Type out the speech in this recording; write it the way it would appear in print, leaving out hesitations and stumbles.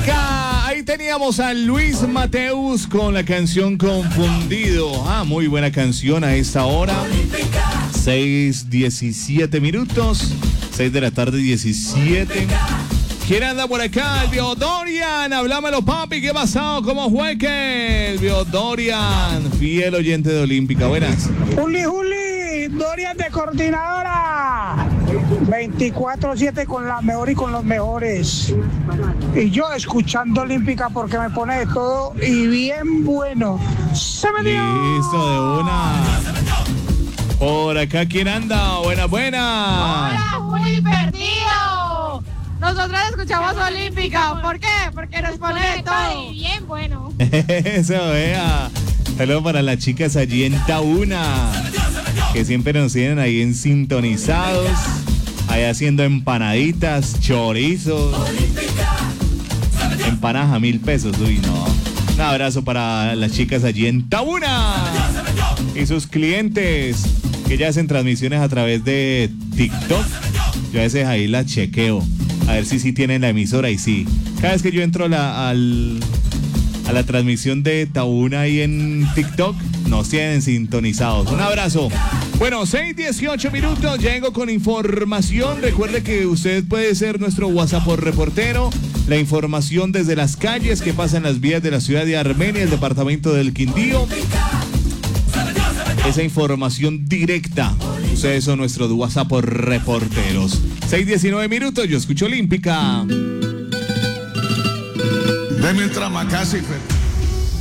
Olímpica. Ahí teníamos a Luis Mateus con la canción Confundido. Muy buena canción a esta hora. 6:17 minutos. 6 de la tarde, 17. ¿Quién anda por acá? El Biodorian. Háblamelo, papi. ¿Qué ha pasado? ¿Cómo fue que el Biodorian? Fiel oyente de Olímpica. Buenas. Juli, Dorian de coordinadora. 24/7 con la mejor y con los mejores. Y yo escuchando Olímpica porque me pone de todo y bien bueno. ¡Se me dio! Listo, de una. Por acá, ¿quién anda? Buena. Hola, Juli, perdido. Nosotros escuchamos Olímpica. ¿Por qué? Porque nos pone de todo. Y bien bueno. Eso, vea. Saludos para las chicas allí en Tauna, que siempre nos tienen ahí en sintonizados, ahí haciendo empanaditas, chorizos, empanadas a 1,000 pesos. Uy, no. Un abrazo para las chicas allí en Tauna y sus clientes que ya hacen transmisiones a través de TikTok. Yo a veces ahí las chequeo, a ver si sí tienen la emisora, y sí. Cada vez que yo entro a la transmisión de Tauna ahí en TikTok, nos tienen sintonizados. Un abrazo. Bueno, 6:18 minutos, llego con información. Recuerde que usted puede ser nuestro WhatsApp por reportero. La información desde las calles que pasa en las vías de la ciudad de Armenia, el departamento del Quindío. Esa información directa. Ustedes son nuestros WhatsApp por reporteros. 6:19 minutos, yo escucho Olímpica. Deme el Tramacasi,